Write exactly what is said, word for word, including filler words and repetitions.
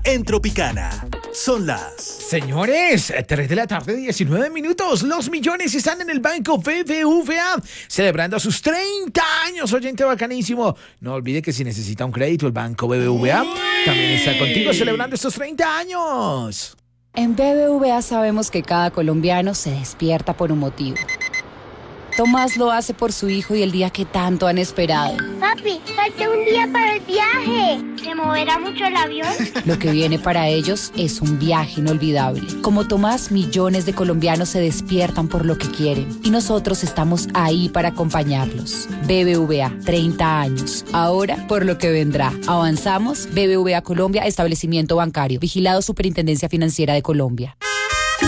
en Tropicana. Son las... Señores, tres de la tarde, diecinueve minutos. Los millones están en el Banco B B V A, celebrando sus treinta años, oyente bacanísimo. No olvide que si necesita un crédito, el Banco B B V A también está contigo celebrando estos treinta años. En B B V A sabemos que cada colombiano se despierta por un motivo. Tomás lo hace por su hijo y el día que tanto han esperado. Papi, falta un día para el viaje. ¿Se moverá mucho el avión? Lo que viene para ellos es un viaje inolvidable. Como Tomás, millones de colombianos se despiertan por lo que quieren. Y nosotros estamos ahí para acompañarlos. B B V A, treinta años. Ahora, por lo que vendrá. Avanzamos. B B V A Colombia, establecimiento bancario. Vigilado Superintendencia Financiera de Colombia.